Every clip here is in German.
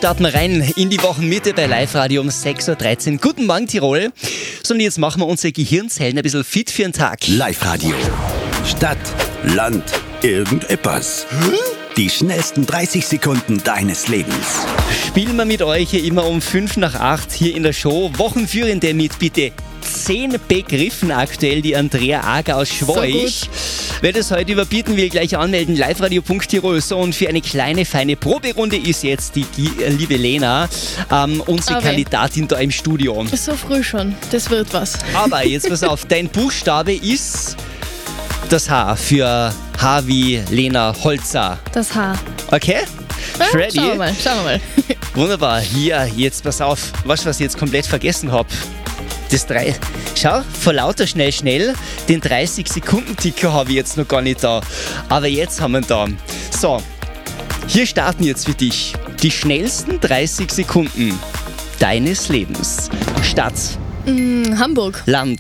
starten wir rein in die Wochenmitte bei Live-Radio um 6.13 Uhr. Guten Morgen, Tirol. So, und jetzt machen wir unsere Gehirnzellen ein bisschen fit für den Tag. Live-Radio. Stadt, Land, irgendetwas. Die schnellsten 30 Sekunden deines Lebens. Spielen wir mit euch hier immer um 7:55 hier in der Show. Wochenführende mit bitte 10 Begriffen aktuell, die Andrea Ager aus Schwoich. So Wer das heute überbieten will, gleich anmelden, liveradio.tirol. So, und für eine kleine, feine Proberunde ist jetzt die liebe Lena, unsere Kandidatin da im Studio. So früh schon, das wird was. Aber jetzt pass auf, dein Buchstabe ist das H für H wie Lena Holzer. Das Haar. Okay? Ready? Schauen wir mal. Wunderbar. Hier, jetzt pass auf. Was ich jetzt komplett vergessen habe. Schau, vor lauter schnell, den 30-Sekunden-Ticker habe ich jetzt noch gar nicht da. Aber jetzt haben wir ihn da. So, hier starten jetzt für dich die schnellsten 30 Sekunden deines Lebens. Stadt. Hamburg. Land.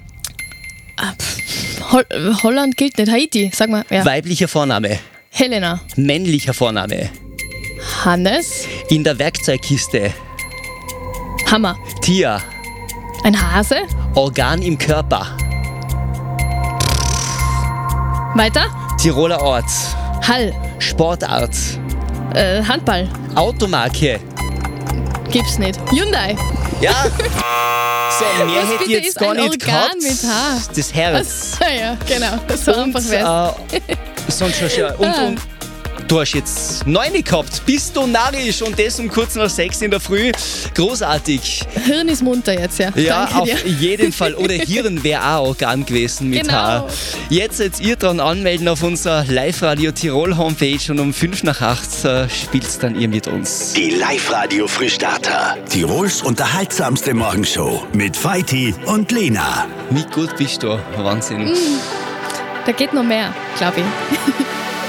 Holland gilt nicht. Haiti, sag mal. Ja. Weiblicher Vorname. Helena. Männlicher Vorname. Hannes. In der Werkzeugkiste. Hammer. Tier. Ein Hase. Organ im Körper. Weiter. Tiroler Ort. Hall. Sportart. Handball. Automarke. Gibt's nicht. Hyundai. Ja. So, mehr Was hätte bitte ich jetzt ist gar ein nicht Organ gehabt. mit H? Das Herz. Ja, genau. Das war einfach wär's. Sonst schon. Und du hast jetzt 9 gehabt. Bist du narrisch und das um kurz nach 6 in der Früh. Großartig. Hirn ist munter jetzt, ja. Ja, Danke auf dir. jeden Fall. Oder Hirn wäre auch Organ gewesen mit Genau. H. Jetzt seid ihr dran anmelden auf unserer Live-Radio Tirol Homepage und um 7:55 spielt's dann ihr mit uns. Die Live-Radio Frühstarter. Tirols unterhaltsamste Morgenshow mit Feiti und Lena. Wie gut bist du? Wahnsinn. Da geht noch mehr, glaube ich.